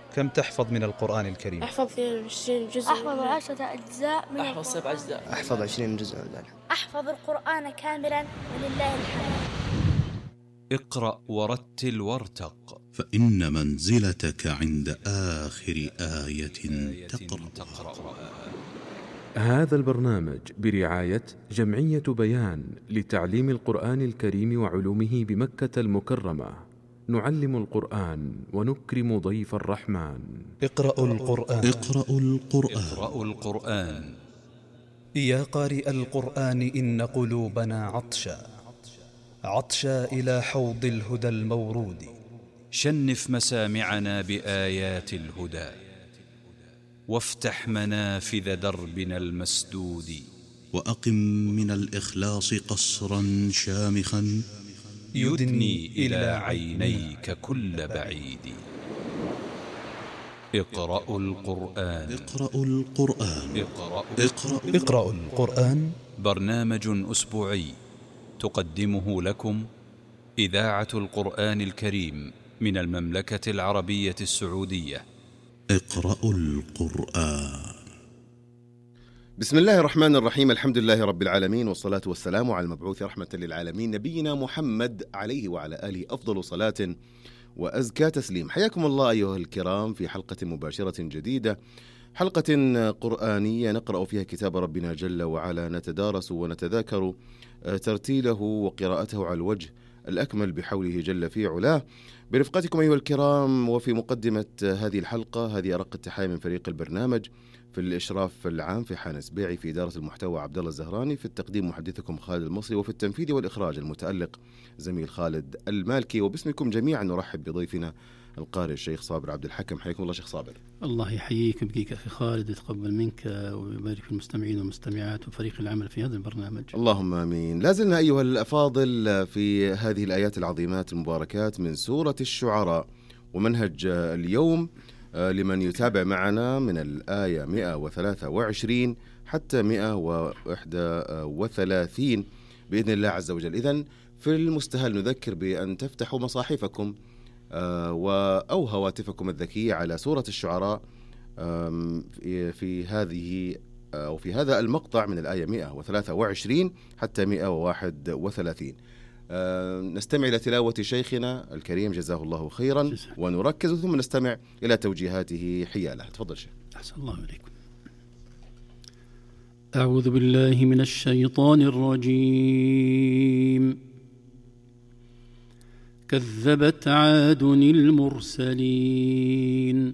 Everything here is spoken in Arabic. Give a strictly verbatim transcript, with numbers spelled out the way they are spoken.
كم تحفظ من القرآن الكريم؟ أحفظ اثنين وعشرين جزء. أحفظ عشرة أجزاء من أحفظ سبع أجزاء. أحفظ عشرين جزء. أحفظ القرآن كاملا ولله الحمد. اقرأ ورتل وارتق، فإن منزلتك عند آخر آية تقرأها. هذا البرنامج برعاية جمعية بيان لتعليم القرآن الكريم وعلومه بمكة المكرمة. نعلم القرآن ونكرم ضيف الرحمن. اقرأوا القرآن. اقرأوا القرآن. اقرأوا القرآن. يا قارئ القرآن إن قلوبنا عطشا عطشا إلى حوض الهدى المورود. شنف مسامعنا بآيات الهدى، وافتح منافذ دربنا المسدود. وأقم من الإخلاص قصرا شامخا يدني إلى عينيك كل بعيد. اقرأوا القرآن. اقرأوا القرآن. اقرأوا, اقرأوا, اقرأوا القرآن. برنامج أسبوعي تقدمه لكم إذاعة القرآن الكريم من المملكة العربية السعودية. اقرأوا القرآن. بسم الله الرحمن الرحيم. الحمد لله رب العالمين، والصلاة والسلام على المبعوث رحمة للعالمين نبينا محمد عليه وعلى آله أفضل صلاة وأزكى تسليم. حياكم الله أيها الكرام في حلقة مباشرة جديدة، حلقة قرآنية نقرأ فيها كتاب ربنا جل وعلا، نتدارس ونتذاكر ترتيله وقراءته على الوجه الأكمل بحوله جل في علاه. برفقتكم أيها الكرام، وفي مقدمة هذه الحلقة هذه أرق التحايا من فريق البرنامج، في الإشراف العام في حان سبيعي، في إدارة المحتوى عبد الله الزهراني، في التقديم محدثكم خالد المصري، وفي التنفيذ والإخراج المتألق زميل خالد المالكي. وباسمكم جميعا نرحب بضيفنا القارئ الشيخ صابر عبد الحكم. حياكم الله شيخ صابر. الله يحييك ويبقيك أخي خالد، يتقبل منك ويبارك في المستمعين والمستمعات وفريق العمل في هذا البرنامج. اللهم آمين. لازلنا أيها الأفاضل في هذه الآيات العظيمات المباركات من سورة الشعراء، ومنهج اليوم لمن يتابع معنا من الآية مئة وثلاثة وعشرين حتى مئة وواحد وثلاثين بإذن الله عز وجل. إذن في المستهل نذكر بأن تفتحوا مصاحفكم أو هواتفكم الذكية على سورة الشعراء في هذه أو في هذا المقطع من الآية مئة وثلاثة وعشرين حتى مئة وواحد وثلاثين. نستمع إلى تلاوة شيخنا الكريم جزاه الله خيرا، ونركز ثم نستمع إلى توجيهاته حياله. تفضل شيخ. أحسن الله إليكم. أعوذ بالله من الشيطان الرجيم. كذبت عاد المرسلين